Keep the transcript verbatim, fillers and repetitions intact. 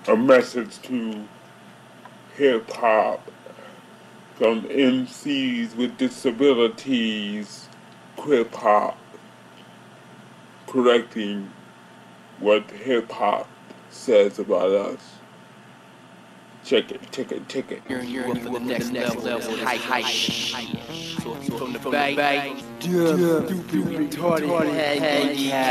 a message to hip hop from M Cs with disabilities, hip hop, correcting what hip hop says about us. Check it, check it, check it. You're, you're up for the next level, level, hype, hype, hype. So if you from the bay, dumb, stupid, retarded head,